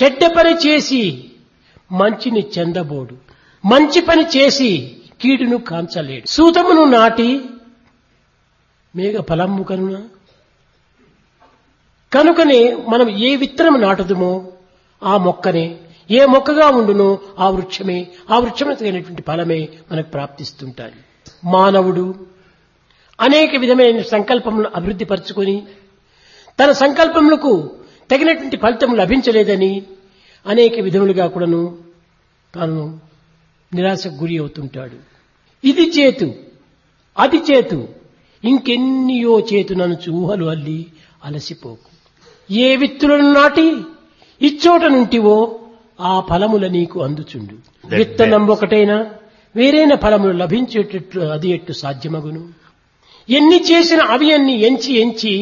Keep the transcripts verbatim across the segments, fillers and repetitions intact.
చెడ్డ పని చేసి మంచిని చెందబోడు, మంచి పని చేసి కీడును కాంచలేడు. సూతమును నాటి మేఘ ఫలము కనున కనుకనే మనం ఏ విత్తనం నాటుదుమో ఆ మొక్కనే, ఏ మొక్కగా ఉండునో ఆ వృక్షమే, ఆ వృక్షమే తగినటువంటి ఫలమే మనకు ప్రాప్తిస్తుంటాయి. మానవుడు అనేక విధమైన సంకల్పములను అభివృద్ధి పరుచుకొని తన సంకల్పములకు తగినటువంటి ఫలితం లభించలేదని అనేక విధములుగా కూడాను తాను నిరాశకు గురి అవుతుంటాడు. ఇది చేతు, అది చేతు, ఇంకెన్నియో చేతుననుచు ఊహలు అల్లి అలసిపోకు. ఏ విత్తులను నాటి ఇచ్చోట నుంటివో ఆ ఫలముల నీకు అందుచుండు. విత్తనం ఒకటైనా వేరైన ఫలములు లభించేటట్లు అది ఎట్టు సాధ్యమగును. ఎన్ని చేసిన అవి అన్ని ఎంచి ఎంచి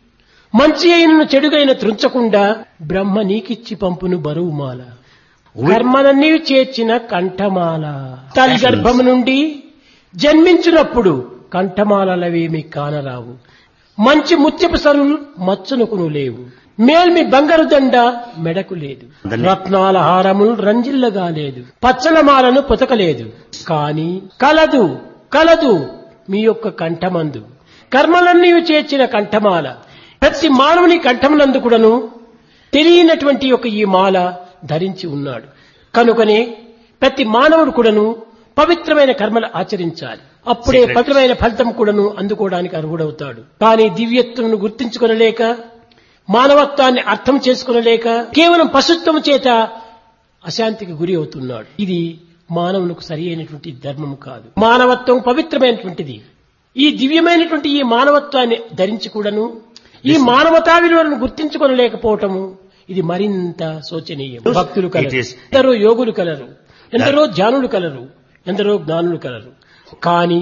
మంచి అయిన చెడుగైన త్రుంచకుండా బ్రహ్మ నీకిచ్చి పంపును బరువు మాల. కర్మలన్నీ చేర్చిన కంఠమాల. తల్లి గర్భము నుండి జన్మించినప్పుడు కంఠమాలవేమి కానరావు. మంచి ముత్యపు సరులు మచ్చునకును లేవు. మేల్మి బంగారు దండ మెడకు లేదు. రత్నాల హారములు రంజిల్లగా లేదు. పచ్చలమాలను పొతకలేదు. కాని కలదు కలదు మీ యొక్క కంఠమందు కర్మలన్నీ చేర్చిన కంఠమాల. ప్రతి మానవుని కంఠమునందు కూడాను తెలియనటువంటి యొక్క ఈ మాల ధరించి ఉన్నాడు. కనుకనే ప్రతి మానవుడు కూడాను పవిత్రమైన కర్మలు ఆచరించాలి. అప్పుడే పవిత్రమైన ఫలితం కూడాను అందుకోవడానికి అర్హుడవుతాడు. కానీ దివ్యత్వమును గుర్తించుకొనలేక, మానవత్వాన్ని అర్థం చేసుకొనలేక కేవలం పశుత్వం చేత అశాంతికి గురి అవుతున్నాడు. ఇది మానవునికి సరి అయినటువంటి ధర్మము కాదు. మానవత్వం పవిత్రమైనటువంటిది. ఈ దివ్యమైనటువంటి ఈ మానవత్వాన్ని ధరించి కూడాను ఈ మానవతా విలువలను గుర్తించుకొనలేకపోవటము ఇది మరింత శోచనీయం. భక్తులు కలరు, ఎందరో యోగులు కలరు, ఎందరో ధ్యానులు కలరు, ఎందరో జ్ఞానులు కలరు. కానీ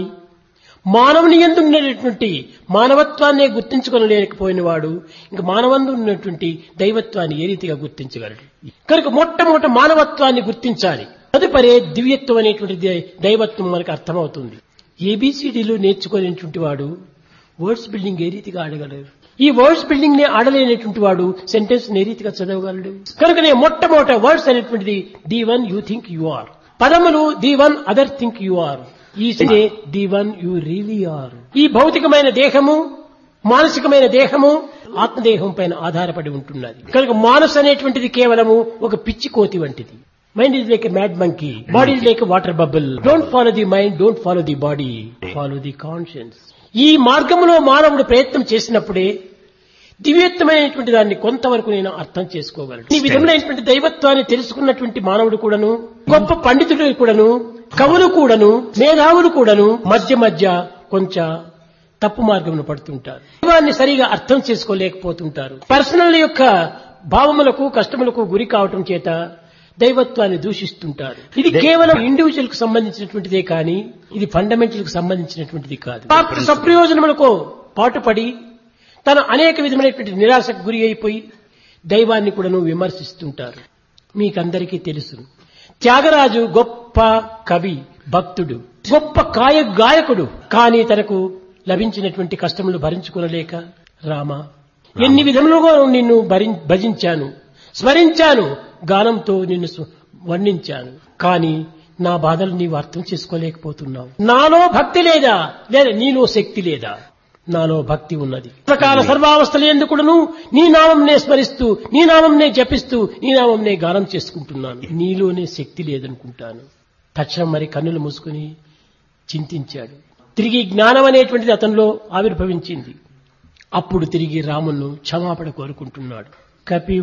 మానవుని యందు ఉన్నటువంటి మానవత్వాన్నే గుర్తించుకొనలేకపోయిన వాడు ఇంక మానవందు ఉన్నటువంటి దైవత్వాన్ని ఏ రీతిగా గుర్తించగలడు? కనుక మొట్టమొదట మానవత్వాన్ని గుర్తించాలి. తదుపరి దివ్యత్వం అనేటువంటి దైవత్వం మనకు అర్థమవుతుంది. ఏబిసిడీలు నేర్చుకునేటువంటి వాడు వర్డ్స్ బిల్డింగ్ ఏ రీతిగా ఆడగలరు? ఈ వర్డ్స్ బిల్డింగ్ ని ఆడలేనటువంటి వాడు సెంటెన్స్ ఏ రీతిగా చదవగలడు? కనుకనే మొట్టమొదట వర్డ్స్ అనేటువంటిది the one you think you are. పదములు the one other think you are. ఈ the one you really are. ఈ భౌతికమైన దేహము, మానసికమైన దేహము ఆత్మదేహం పైన ఆధారపడి ఉంటున్నది. కనుక మానసు అనేటువంటిది కేవలము ఒక పిచ్చి కోతి వంటిది. Mind is like a mad monkey, body is like a water bubble. Don't follow the mind, don't follow the body, follow the conscience. ఈ మార్గంలో మానవుడు ప్రయత్నం చేసినప్పుడే దివ్యత్వమైనటువంటి దాన్ని కొంతవరకు నేను అర్థం చేసుకోగలను. ఈ విధమైనటువంటి దైవత్వాన్ని తెలుసుకున్నటువంటి మానవుడు కూడాను, గొప్ప పండితుడు కూడాను, కవులు కూడాను, మేధావులు కూడాను మధ్య మధ్య కొంచెం తప్పు మార్గంలో పడుతుంటారు. దైవాన్ని సరిగా అర్థం చేసుకోలేకపోతుంటారు. పర్సనల్ యొక్క భావములకు కష్టములకు గురి కావటం చేత దైవత్వాన్ని దూషిస్తుంటారు. ఇది కేవలం ఇండివిజువల్ కు సంబంధించినటువంటిదే కానీ ఇది ఫండమెంటల్ కు సంబంధించినటువంటిది కాదు. సప్రయోజనములకు పాటుపడి తన అనేక విధమైనటువంటి నిరాశకు గురి అయిపోయి దైవాన్ని కూడాను విమర్శిస్తుంటారు. మీకందరికీ తెలుసు, త్యాగరాజు గొప్ప కవి, భక్తుడు, గొప్ప కాయ గాయకుడు. కానీ తనకు లభించినటువంటి కష్టములు భరించుకోలేక, రామ ఎన్ని విధములుగా నిన్ను భజించాను, స్మరించాను, గానంతో నిన్ను వర్ణించాను, కానీ నా బాధలు నీవు అర్థం చేసుకోలేకపోతున్నావు. నాలో భక్తి లేదా, లేదా నీలో శక్తి లేదా? నాలో భక్తి ఉన్నది. ప్రకార సర్వావస్థలు ఎందుకును నీ నామంనే స్మరిస్తూ, నీ నామంనే జపిస్తూ, నీ నామంనే గానం చేసుకుంటున్నాను. నీలోనే శక్తి లేదనుకుంటాను. తక్షణం మరి కన్నులు మూసుకుని చింతించాడు. తిరిగి జ్ఞానం అనేటువంటిది అతనిలో ఆవిర్భవించింది. అప్పుడు తిరిగి రామును క్షమాపణ కోరుకుంటున్నాడు. కపి